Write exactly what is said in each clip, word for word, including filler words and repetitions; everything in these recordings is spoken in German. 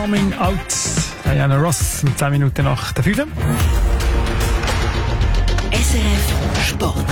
Coming Out. Diana Ross mit zehn Minuten nach der fünf. S R F Sport.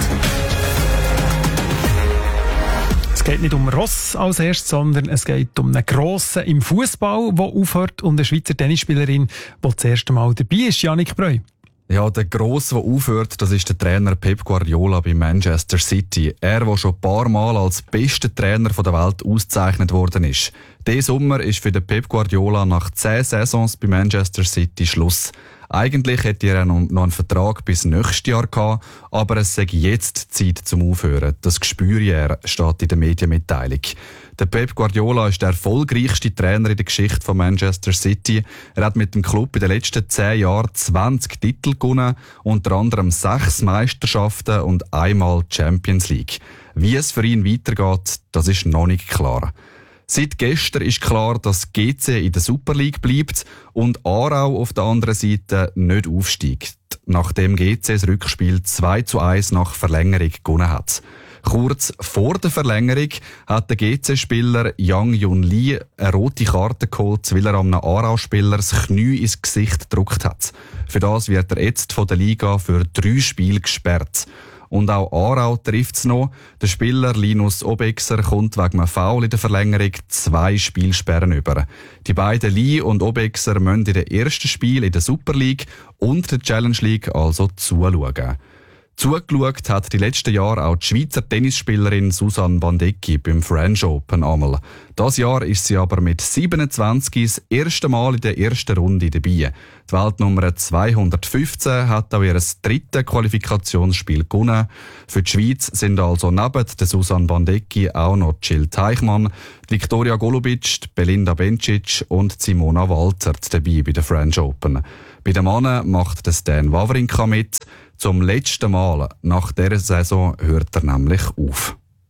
Es geht nicht um Ross als erstes, sondern es geht um einen Grossen im Fußball, der aufhört, und eine Schweizer Tennisspielerin, die das erste Mal dabei ist, Jannik Breu. Ja, der Grosse, der aufhört, das ist der Trainer Pep Guardiola bei Manchester City. Er, der schon ein paar Mal als bester Trainer der Welt ausgezeichnet worden ist. Diesen Sommer ist für den Pep Guardiola nach zehn Saisons bei Manchester City Schluss. Eigentlich hätte er noch einen Vertrag bis nächstes Jahr gehabt, aber es sei jetzt Zeit zum Aufhören. Das spüre er, steht in der Medienmitteilung. Der Pep Guardiola ist der erfolgreichste Trainer in der Geschichte von Manchester City. Er hat mit dem Club in den letzten zehn Jahren zwanzig Titel gewonnen, unter anderem sechs Meisterschaften und einmal Champions League. Wie es für ihn weitergeht, das ist noch nicht klar. Seit gestern ist klar, dass G C in der Super League bleibt und Aarau auf der anderen Seite nicht aufsteigt, nachdem G C das Rückspiel zwei zu eins nach Verlängerung gewonnen hat. Kurz vor der Verlängerung hat der G C-Spieler Yang Yun Lee eine rote Karte geholt, weil er einem Aarau-Spieler das Knie ins Gesicht gedrückt hat. Für das wird er jetzt von der Liga für drei Spiele gesperrt. Und auch Aarau trifft es noch. Der Spieler Linus Obexer kommt wegen einem Foul in der Verlängerung zwei Spielsperren über. Die beiden Lee und Obexer müssen in den ersten Spiel in der Super League und der Challenge League also zuschauen. Zugeschaut hat die letzten Jahre auch die Schweizer Tennisspielerin Susanne Bandecki beim French Open einmal. Das Jahr ist sie aber mit siebenundzwanzig das erste Mal in der ersten Runde dabei. Die Weltnummer zweihundertfünfzehn hat auch ihr drittes Qualifikationsspiel gewonnen. Für die Schweiz sind also neben der Susanne Bandecki auch noch Jill Teichmann, Viktoria Golubic, Belinda Bencic und Simona Waltert dabei bei der French Open. Bei den Männern macht der Stan Wawrinka mit. Zum letzten Mal nach dieser Saison hört er nämlich auf.